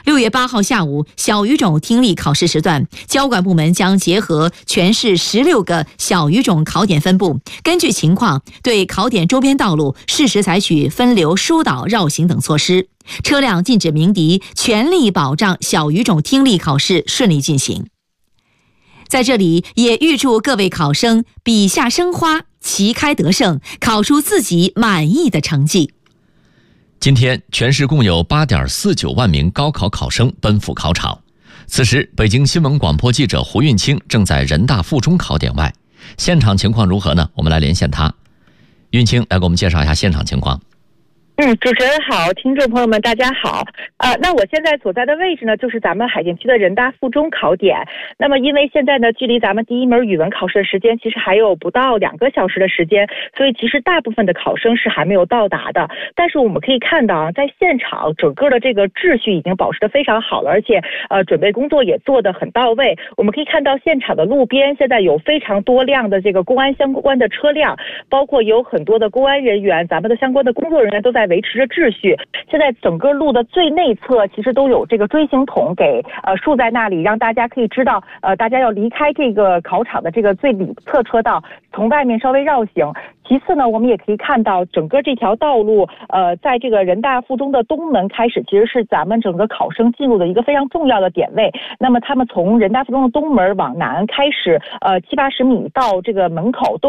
6月8号下午，小语种听力考试时段，交管部门将结合全市16个小语种考点分布，根据情况对考点周边道路适时采取分流、疏导、绕行等措施，车辆禁止鸣笛，全力保障小语种听力考试顺利进行。在这里也预祝各位考生笔下生花，旗开得胜，考出自己满意的成绩。 今天，全市共有8.49万名高考考生奔赴考场。此时，北京新闻广播记者胡运清正在人大附中考点外，现场情况如何呢？我们来连线他。运清来给我们介绍一下现场情况。 主持人好，听众朋友们大家好。那我现在所在的位置呢，就是咱们海淀区的人大附中考点。那么因为现在呢，距离咱们第一门语文考试的时间其实还有不到2个小时的时间，所以其实大部分的考生是还没有到达的。但是我们可以看到啊，在现场整个的这个秩序已经保持得非常好了，而且准备工作也做得很到位。我们可以看到现场的路边现在有非常多辆的这个公安相关的车辆，包括有很多的公安人员，咱们的相关的工作人员都在维持着秩序。现在整个路的最内侧其实都有这个锥形筒给竖在那里，让大家可以知道大家要离开这个考场的这个最里侧车道，从外面稍微绕行。其次呢，我们也可以看到整个这条道路在这个人大附中的东门开始，其实是咱们整个考生进入的一个非常重要的点位。那么他们从人大附中的东门往南开始7-80米到这个门口都